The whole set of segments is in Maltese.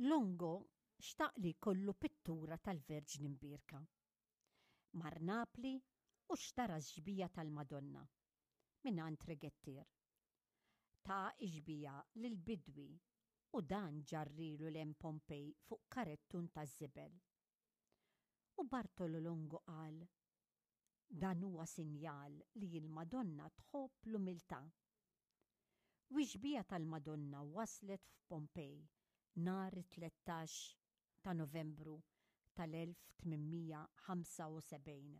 Longo xtaq li kollu pittura tal-Verġni Mbirka. Mar Napli u xtara ġbija tal-Madonna minant Regettier. Ta' iġbija lil-bidwi u dan ġarrilu lem Pompej fuq karettun ta' żibel. U Bartolo Longo qal, dan huwa sinjal li l-Madonna tħobb l-umiltà. U ġbija tal-Madonna waslet f'Pompej nhar 13 ta' Novembru tal-1875.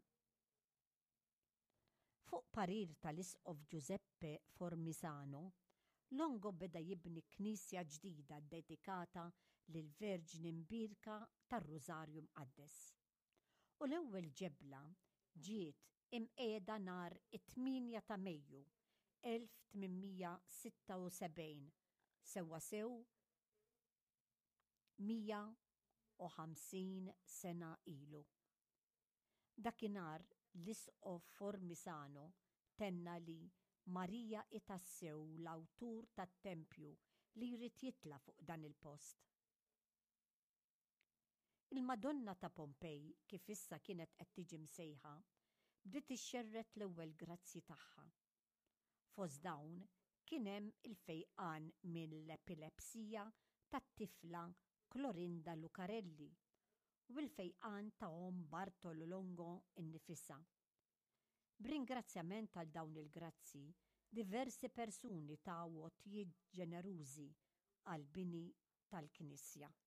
Fuq parir tal-Isqof Giuseppe Formisano, Longo beda jibni knisja ġdida dedikata lill-Verġni Mbirka tar-Rużarju Mqaddes. U l-ewwel ġebla ġiet imqiegħda nhar 8 ta' Mejju 1876 sewwa sew 150 sena ilu. Dakinhar l-Isqof Formisano tenna li Marija itassew l-awtur tat-Tempju li jrid jitla' fuq dan il-post. Il-Madonna ta' Pompej kif issa kienet qed tiġi msejħa, bdiet ixxerret l-ewwel grazzi tagħha. Fost dawn kien hemm il-fejqan mill-epilepsija tat-tifla Clorinda Lucarelli u l-fejqan ta' Om Bartolo Longo innifisha. B'ringrazzjament għal dawn il-grazzi, diversi persuni taw għotjiet ġenerużi għal bini tal-Knisja.